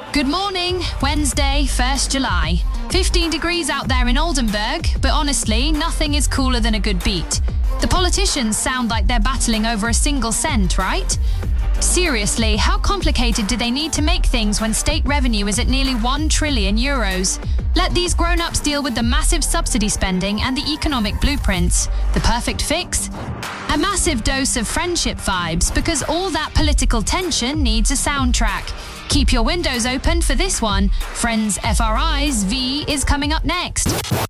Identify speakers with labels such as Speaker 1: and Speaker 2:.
Speaker 1: Good morning, Wednesday, 1st July. 15 degrees out there in Oldenburg, but honestly, nothing is cooler than a good beat. The politicians sound like they're battling over a single cent, right? Seriously, how complicated do they need to make things when state revenue is at nearly 1 trillion euros? Let these grown-ups deal with the massive subsidy spending and the economic blueprints. The perfect fix? A massive dose of friendship vibes, because all that political tension needs a soundtrack. Keep your windows open for this one. Friends FRI's V is coming up next.